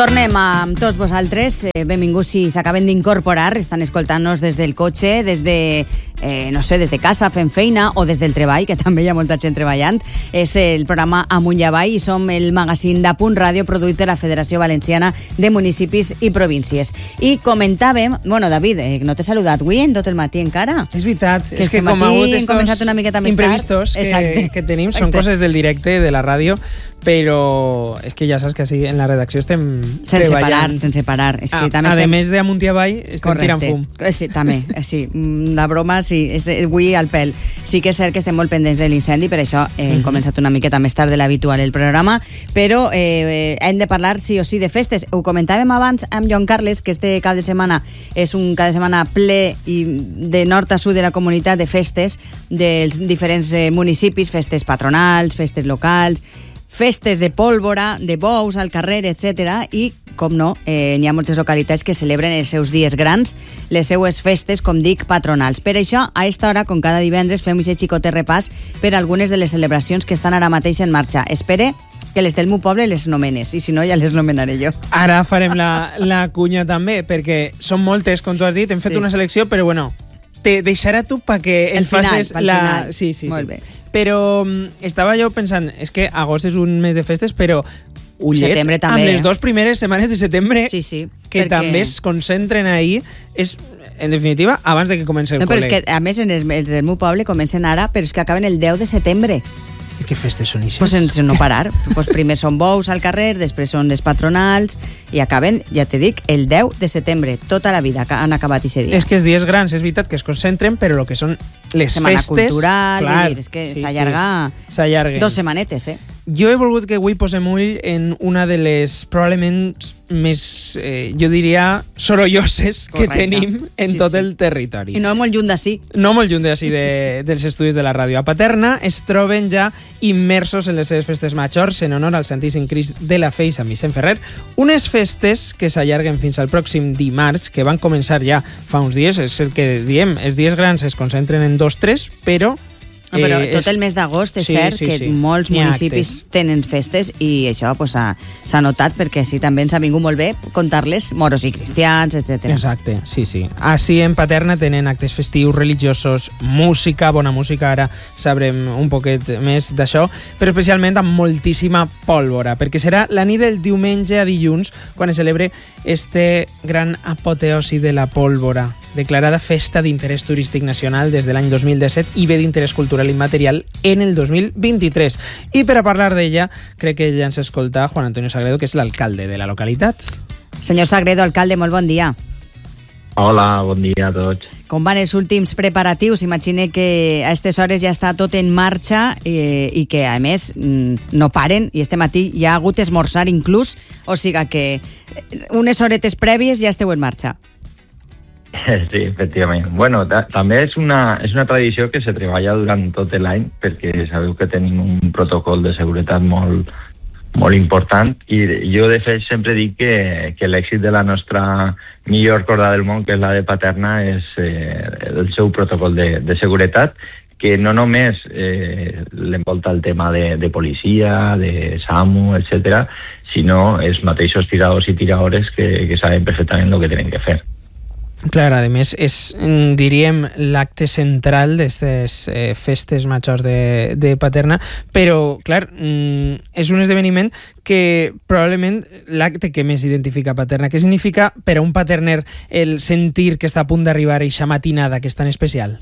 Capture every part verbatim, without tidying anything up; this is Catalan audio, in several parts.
Tornem amb tots vosaltres. Eh, benvinguts si s'acaben d'incorporar. Estan escoltant-nos des del cotxe, des de, eh, no sé, des de casa fent feina o des del treball, que també hi ha molta gent treballant. És el programa Amunt i Avall i som el magazín d'Apunt Ràdio produït per la Federació Valenciana de Municipis i Províncies. I comentàvem, bueno, David, eh, no t'he saludat avui en tot el matí encara. És veritat, que és que com ha hagut estos una miqueta més imprevistos que, que tenim, Exacte. Són coses del directe, de la ràdio, però és que ja saps que així en la redacció estem sense treballant. parar, sense parar. És que a, també a estem... més d'Amunt i Avall, estem Correcte. tirant fum. Sí, també, sí. La broma, sí, és avui al pèl. Sí que és cert que estem molt pendents de l'incendi, per això eh, hem mm-hmm. començat una miqueta més tard de l'habitual el programa, però eh, hem de parlar sí o sí de festes. Ho comentàvem abans amb Joan Carles, que este cap de setmana és un cap de setmana ple i de nord a sud de la comunitat de festes dels diferents eh, municipis, festes patronals, festes locals, festes de pólvora, de bous al carrer, etcètera. I, com no, eh, hi ha moltes localitats que celebren els seus dies grans, les seues festes, com dic, patronals. Per això, a esta hora, com cada divendres, fem aquest xicot repàs per algunes de les celebracions que estan ara mateix en marxa. Espere que les del meu poble les nomenes, i si no ja les nomenaré jo. Ara farem la, la cunya també, perquè són moltes, com tu has dit, hem fet sí. una selecció, però bueno, te deixarà tu perquè el el final, facis pel la... final. Sí, sí, Molt sí. bé. Però estava jo pensant, és que agost és un mes de festes, però ullet, setembre també, amb les eh? dues primeres setmanes de setembre, sí, sí, que perquè... també es concentren ahir, és, en definitiva, abans de que comenci el no, col·le. Però és que, a més, en els, els del meu poble comencen ara, però és que acaben el deu de setembre. I què festes són ixes? Pues sense no parar. Pues primer són bous al carrer, després són les patronals, i acaben, ja te dic, el deu de setembre. Tota la vida han acabat aquest dia. És que els dies grans, és veritat que es concentren, però el que són les Setmana festes... cultural, clar, dir, és que sí, s'allarga sí, s'allarguen. dos setmanetes, eh? Jo he volgut que avui posem ull en una de les probablement més, eh, jo diria, sorolloses que Correcte. tenim en sí, tot sí. el territori. I no molt lluny d'ací. No molt lluny d'ací de, dels estudis de la ràdio. A Paterna es troben ja immersos en les seves festes majors en honor al Santíssim Crist de la Fe i Sant Vicent Ferrer. Unes festes que s'allarguen fins al pròxim dimarts, que van començar ja fa uns dies. És el que diem, els dies grans es concentren en dos, tres, però... No, però eh, tot és... el mes d'agost és sí, cert sí, que sí. molts N'hi ha municipis actes. tenen festes i això pues, s'ha pues, notat perquè així també ens ha vingut molt bé contar-les moros i cristians, etcètera. Exacte, sí, sí. Així en Paterna tenen actes festius, religiosos, música, bona música, ara sabrem un poquet més d'això, però especialment amb moltíssima pólvora, perquè serà la nit del diumenge a dilluns quan es celebre este gran apoteosi de la pólvora, declarada Festa d'Interès Turístic Nacional des de l'any dos mil disset i bé d'Interès Cultural Immaterial en el dos mil vint-i-tres. I per a parlar d'ella, crec que ja ens escolta Juan Antonio Sagredo, que és l'alcalde de la localitat. Senyor Sagredo, alcalde, molt bon dia. Hola, bon dia a tots. Com van els últims preparatius? Imagine que a aquestes hores ja està tot en marxa eh, i que, a més, no paren i este matí ja ha hagut esmorzar inclús, o sigui que unes horetes prèvies ja esteu en marxa. Sí, efectivament. Bueno, ta també és una, és una tradició que se treballa durant tot l'any perquè sabeu que tenim un protocol de seguretat molt, molt important i jo de fet sempre dic que, que l'èxit de la nostra millor corda del món, que és la de Paterna, és eh, el seu protocol de, de seguretat, que no només eh, l'envolta el tema de, de policia, de SAMU, etcètera, sinó els mateixos tiradors i tiradores que, que saben perfectament el que tenen que fer. Clar, a més, és, diríem, l'acte central d'aquestes eh, festes majors de, de Paterna, però, clar, mm, és un esdeveniment que probablement l'acte que més identifica Paterna. Què significa per a un paterner el sentir que està a punt d'arribar a eixa matinada que és tan especial?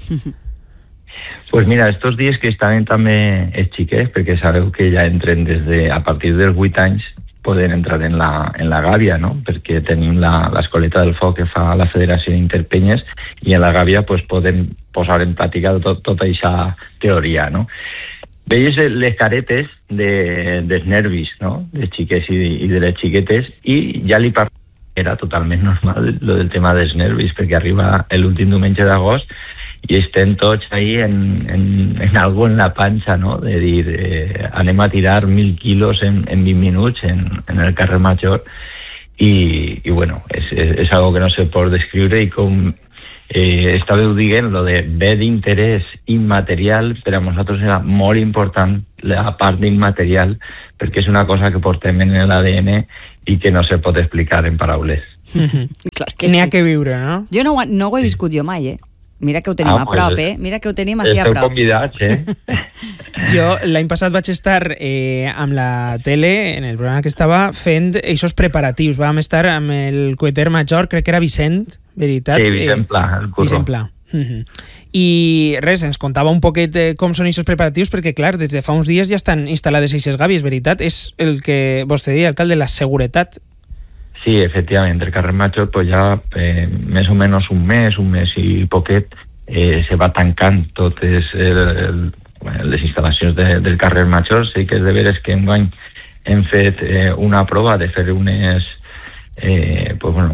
Pues mira, estos dies que estan també els xiquets, perquè sabeu que ja entren des de, a partir dels vuit anys, poden entrar en la, en la gàbia, no? Perquè tenim l'escoleta del foc que fa la Federació d'Interpenyes i en la gàbia pues, podem posar en pràctica tot, tota aquesta teoria, no? Veies les caretes de, dels nervis, no? Dels xiquets i, i de les xiquetes i ja li parla, era totalment normal lo del tema dels nervis, perquè arriba l'últim diumenge d'agost i estem tots ahí en, en, en algo en la panxa, no? De dir, eh, anem a tirar mil quilos en, en vint minuts en, en el carrer Major i, i bueno, és, és, és algo que no se pot descriure i com, eh, estàveu dient lo de bé d'interès immaterial, per a nosaltres era molt important la part immaterial, perquè és una cosa que portem en l'A D N i que no se pot explicar en paraules. Mm-hmm. Clar que N'hi ha sí. que viure, no? Jo no, ho- no ho he viscut jo mai, eh? Mira que ho tenim Ah, a prop, pues, eh? Mira que ho tenim així a Esteu prop. convidats, eh? Jo l'any passat vaig estar eh, amb la tele, en el programa que estava, fent aquests preparatius. Vam estar amb el coeter major, crec que era Vicent, veritat? Sí, Vicent Pla, el curro. Vicent Pla. Mm-hmm. I res, ens contava un poquet eh, com són aquests preparatius, perquè clar, des de fa uns dies ja estan instal·lades aquestes gàbies, veritat? És el que vostè deia, alcalde, la seguretat. Sí, efectivament, el carrer Major pues ja eh, més o menys un mes, un mes i poquet, eh, se va tancant totes el, el, les instal·lacions de, del carrer Major. Sí que és de veres que enguany hem fet eh, una prova de fer unes, eh, pues bueno,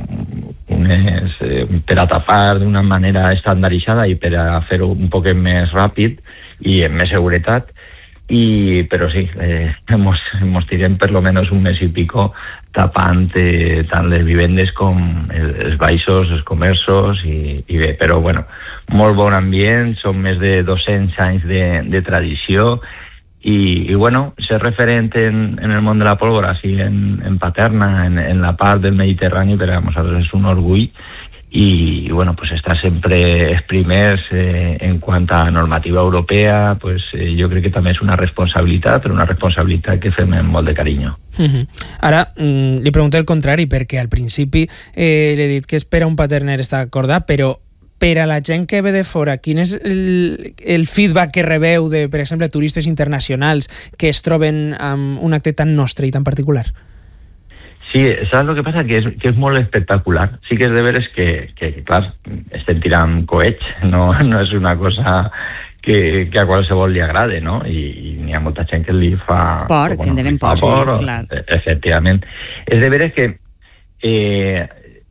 unes eh, per a tapar d'una manera estandarditzada i per a fer-ho un poquet més ràpid i amb més seguretat. Y, pero sí, eh, hemos, hemos tirem per lo menos un mes i pico tapant eh, tant les vivendes com els baixos, els comerços i, i bé, però bueno, molt bon ambient, són més de dos-cents anys de, de tradició i, i bueno, ser referent en, en el món de la pólvora, així en, en Paterna, en, en la part del Mediterrani, per a nosaltres és un orgull. Y, y bueno, pues estar siempre els primers eh, en quant a normativa europea, pues eh, jo crec que també és una responsabilitat, però una responsabilitat que fem amb molt de carinyo. Mm-hmm. Ara, mm, li pregunto el contrari, perquè al principi eh, li he dit que és per a un Paterner està acordat, però per a la gent que ve de fora, quin és el, el feedback que rebeu de, per exemple, turistes internacionals que es troben amb un acte tan nostre i tan particular? Sí, saps el que passa? Que és, que és molt espectacular. Sí que és de veres que, que clar, estem tirant coets, no, no és una cosa que, que a qualsevol li agrade, no? I, i n'hi ha molta gent que li fa... Por, bueno, que en tenen por, por, sí, clar. Efectivament. És de veres que eh,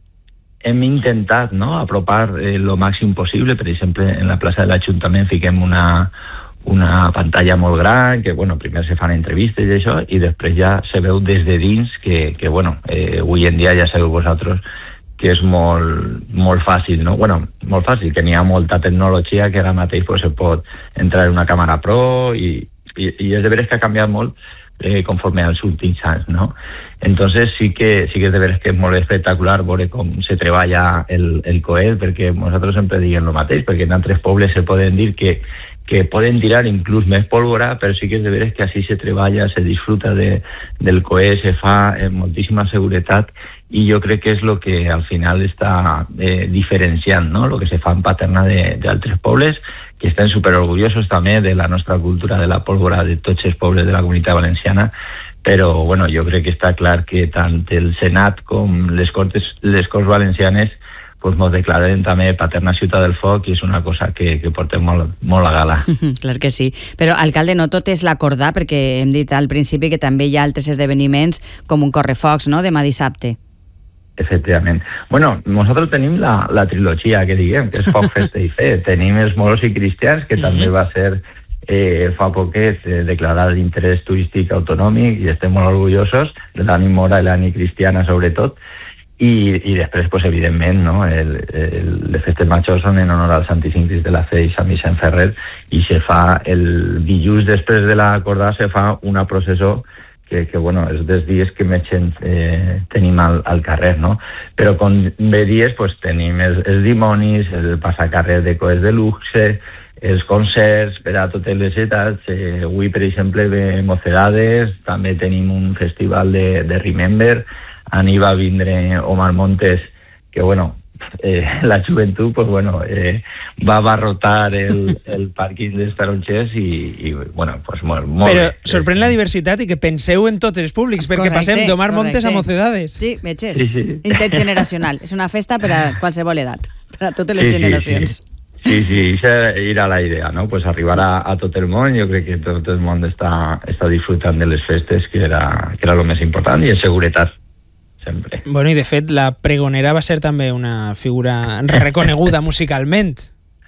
hem intentat, no?, apropar eh, lo màxim possible. Per exemple, en la plaça de l'Ajuntament fiquem una... una pantalla molt gran, que, bueno, primer se fan entrevistes i això, i després ja se veu des de dins que, que bueno, eh, avui en dia ja sabeu vosaltres que és molt, molt fàcil, no? Bueno, molt fàcil, que n'hi ha molta tecnologia que ara mateix pues, se pot entrar en una càmera pro i, i, i és de veres que ha canviat molt eh, conforme als últims anys, no? Entonces sí que, sí que és de veres que és molt espectacular veure com se treballa el, el coet, perquè nosaltres sempre diguem el mateix, perquè en altres pobles se poden dir que que poden tirar inclús més pólvora, però sí que és de veres que així se treballa, se disfruta de, del coet, se fa amb moltíssima seguretat i jo crec que és el que al final està eh, diferenciant, no?, el que se fa en Paterna d'altres pobles, que estan superorgullosos també de la nostra cultura de la pólvora de tots els pobles de la Comunitat Valenciana, però bueno, jo crec que està clar que tant el Senat com les Corts, les Corts Valencianes pues ens declarem també Paterna Ciutat del Foc i és una cosa que, que portem molt, molt a gala. Clar que sí. Però, alcalde, no tot és l'acordar, perquè hem dit al principi que també hi ha altres esdeveniments com un correfocs, no?, demà dissabte. Efectivament. Bueno, nosaltres tenim la, la trilogia que diguem, que és Foc, Festa i Fe. Tenim els moros i cristians, que també va ser eh, fa poquet eh, declarat d'interès turístic autonòmic i estem molt orgullosos de l'ànim mora i l'ànim cristiana sobretot. I, i després, pues, evidentment, no? el, el, les festes majors són en honor al Santíssim Crist de la Fe i Sant Vicent Ferrer i se fa el dilluns després de l'acordar se fa una processó que, que bueno, és dels dies que més gent eh, tenim al, al carrer, no? Però com bé dies, pues, tenim els, els dimonis, el passacarrer de coets de luxe, els concerts per a totes les edats. Eh, avui, per exemple, ve Mocedades, també tenim un festival de, de Remember. Ahí va a vindre Omar Montes, que bueno, eh, la joventut pues bueno, eh, va a abarrotar el, el pàrquing dels taronxers i, i bueno, pues molt, molt Però bé. sorprèn la diversitat i que penseu en tots els públics, perquè Correcte, passem d'Omar Montes correcte. a Mocedades. Sí, metges. Sí, sí. Intergeneracional. És una festa per a qualsevol edat, per a totes les Sí, sí, generacions. sí. Sí, sí, esa era la idea, no? Pues arribar a, a tot el món, jo crec que tot el món està, està disfrutant de les festes, que era, que era el més important, i en seguretat. Sempre. Bueno, i de fet la pregonera va ser també una figura reconeguda musicalment.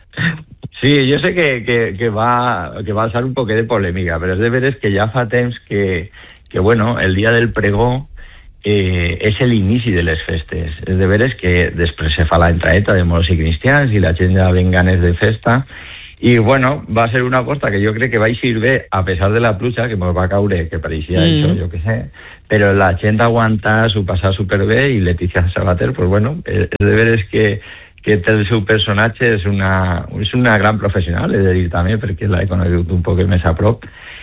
Sí, jo sé que, que, que, va, que va ser un poquet de polèmica, però és de veres que ja fa temps que, que bueno, el dia del pregó eh, és l'inici de les festes. És de veres que després se fa la entraeta de moros i cristians i la gent ja ven ganes de festa. I, bueno, va ser una costa que jo crec que va eixir bé, a pesar de la pluja, que ens va caure, que pareixia mm. això, jo què sé, però la gent aguanta, s'ho passa superbé, i Letícia Sabater, pues bueno, és de veres que, que té el seu personatge, és una, és una gran professional, he de dir també, perquè l'he conegut un poc més a prop,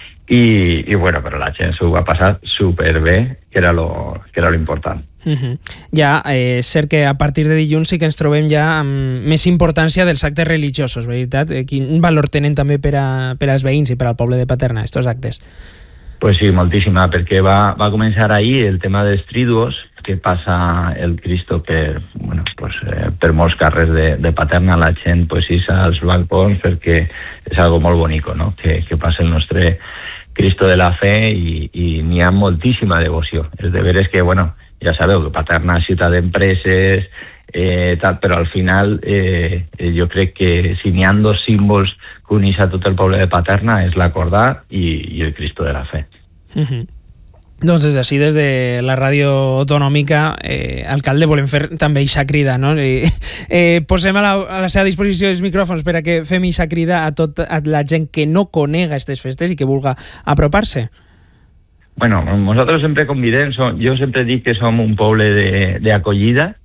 i, i bueno, però la gent s'ho va passar superbé, que era lo, que era lo important. Uh-huh. Ja, eh, és cert que a partir de dilluns sí que ens trobem ja amb més importància dels actes religiosos, veritat? Quin valor tenen també per, a, per als veïns i per al poble de Paterna, estos actes? Pues sí, moltíssima, perquè va, va començar ahir el tema dels tríduos, que passa el Cristo per, bueno, pues, eh, per molts carrers de, de Paterna, la gent pues, és als balcons, perquè és algo molt bonico, no? que, que passa el nostre Cristo de la fe, i, i n'hi ha moltíssima devoció. És de veres que, bueno, ja sabeu que Paterna és ciutat d'empreses, eh, tal, però al final eh, jo crec que si n'hi ha dos símbols que unís a tot el poble de Paterna és l'acordar i, i el Cristo de la fe. Uh-huh. Doncs des d'ací, des de la ràdio autonòmica, eh, alcalde, volem fer també eixa crida, no? Eh, eh, posem a la, a la seva disposició els micròfons per a que fem eixa crida a tota la gent que no conega aquestes festes i que vulga apropar-se. Bueno, nosaltres sempre convidem, som, jo sempre dic que som un poble d'acollida.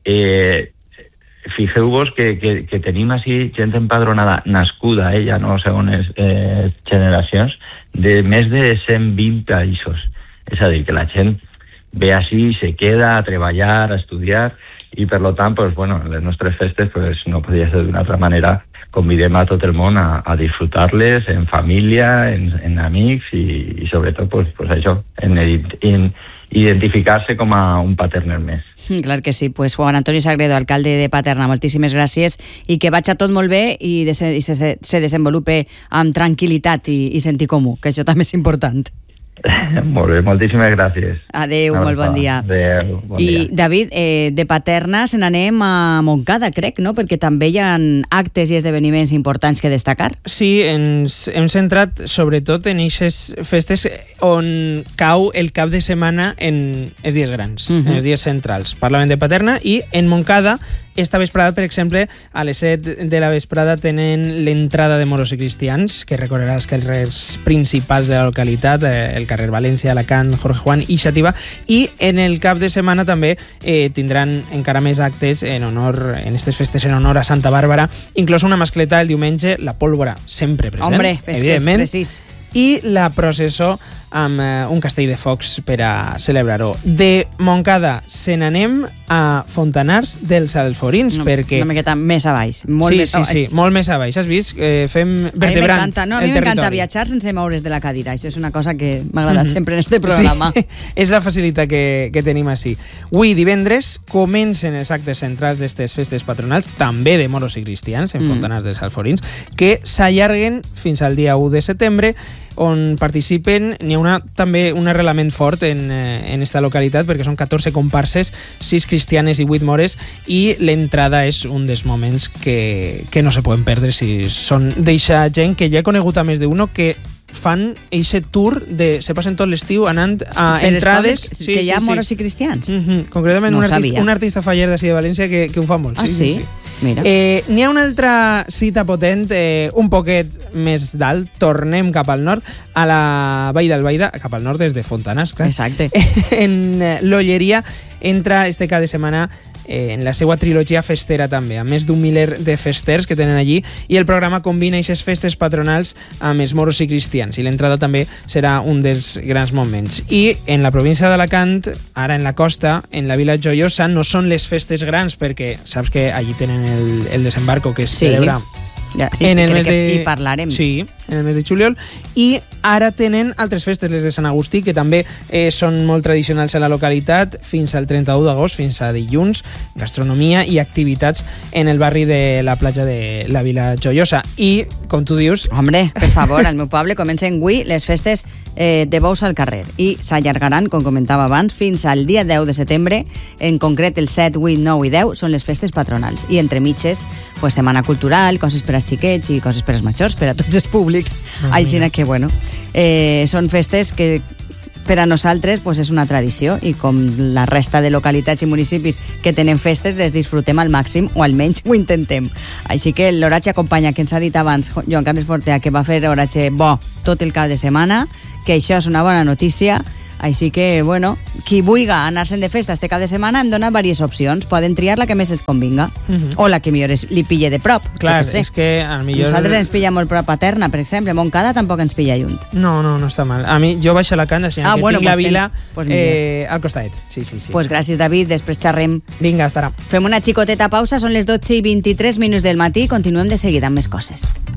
Eh, Fixeu-vos que, que, que tenim així gent empadronada, nascuda, eh, ja no segones eh, generacions, de més de cent vint països. És a dir, que la gent ve així, se queda a treballar, a estudiar, i per tant, pues, bueno, les nostres festes pues, no podia ser d'una altra manera. Convidem a tot el món a, a disfrutar-les en família, en, en amics i, i sobretot pues, pues això, en, en identificar-se com a un paterner més. Clar que sí. Pues Juan Antonio Sagredo, alcalde de Paterna, moltíssimes gràcies i que vagi tot molt bé i, de, i se, se desenvolupe amb tranquil·litat i, i sentit comú, que això també és important. Molt bé, moltíssimes gràcies. Adéu, molt bon dia. Adéu, bon I dia. David, eh, de Paterna se n'anem a Montcada, crec, no? Perquè també hi ha actes i esdeveniments importants que destacar. Sí, ens hem centrat sobretot en aquestes festes on cau el cap de setmana en els dies grans, uh-huh. en els dies centrals. Parlàvem de Paterna i en Montcada esta vesprada, per exemple, a les set de la vesprada tenen l'entrada de moros i cristians, que recorrerà els carrers principals de la localitat, eh, el carrer València, Alacant, Jorge Juan i Xàtiva, i en el cap de setmana també eh, tindran encara més actes en honor, en aquestes festes en honor a Santa Bàrbara, inclús una mascleta el diumenge, la pólvora sempre present, Hombre, és que és precís. I la processó amb eh, un castell de focs per a celebrar-ho. De Montcada se n'anem a Fontanars dels Alforins, no, perquè... Una miqueta més a baix. Molt sí, més sí, a baix. sí, molt més a baix. Has vist? Eh, fem vertebrant a mi no, a mi m'encanta viatjar sense moure's de la cadira. Això és una cosa que m'ha agradat mm-hmm. sempre en este programa. Sí, és la facilitat que, que tenim així. Avui, divendres, comencen els actes centrals d'aquestes festes patronals, també de moros i cristians, en Fontanars mm. dels Alforins, que s'allarguen fins al dia u de setembre, on participen, n'hi ha una, també un arrelament fort en, eh, en esta localitat, perquè són catorze comparses, sis cristianes i vuit mores, i l'entrada és un dels moments que, que no se poden perdre si són d'eixa gent que ja he conegut a més d'uno que fan eixe tour de se passen tot l'estiu anant a per entrades que, sí, que hi ha sí, moros sí. i cristians mm-hmm. concretament no un, artista, un artista faller d'ací de València que, que ho fa molt. Ah, sí? sí, sí. Mira. Eh, n'hi ha una altra cita potent, eh, un poquet més dalt, tornem cap al nord, a la Vall d'Albaida, cap al nord des de Fontanars, clar. Exacte. En l'Olleria entra este cap de setmana eh, en la seva trilogia festera també, amb més d'un miler de festers que tenen allí, i el programa combina aquestes festes patronals amb els moros i cristians, i l'entrada també serà un dels grans moments. I en la província d'Alacant, ara en la costa, en la Vila Joiosa, no són les festes grans, perquè saps que allí tenen el, el desembarco que es sí. celebra ja, i, en el crec mes de... que hi parlarem. Sí, en el mes de juliol, i ara tenen altres festes, les de Sant Agustí, que també eh, són molt tradicionals a la localitat, fins al trenta-u d'agost, fins a dilluns, gastronomia i activitats en el barri de la platja de la Vila Joiosa. I, com tu dius... Hombre, per favor, al meu poble comencen avui les festes eh, de bous al carrer i s'allargaran, com comentava abans, fins al dia deu de setembre, en concret el set, vuit, nou i deu són les festes patronals, i entre mitges, pues, setmana cultural, coses per als xiquets i coses per als majors, per a tots els públics. Ah, així que, bueno, eh, són festes que per a nosaltres pues, és una tradició i com la resta de localitats i municipis que tenen festes les disfrutem al màxim o almenys ho intentem. Així que l'oratge acompanya, que ens ha dit abans Joan Carles Fortea, que va fer oratge bo tot el cap de setmana, que això és una bona notícia. Així que, bueno, qui vulgui anar-se'n de festa este cap de setmana em dona diverses opcions. Poden triar la que més els convinga. Uh-huh. O la que millor es, li pille de prop. Clar, que és que al millor... Nosaltres ens pilla molt prop a Paterna, per exemple. Montcada tampoc ens pilla lluny. No, no, no està mal. A mi, jo baixo a la Canda, sinó ah, que bueno, tinc pues la vila tens, pues eh, al costat. Sí, sí, sí. Pues gràcies, David. Després xerrem. Vinga, estarà. Fem una xicoteta pausa. Són les dotze i vint-i-tres minuts del matí. Continuem de seguida amb més coses.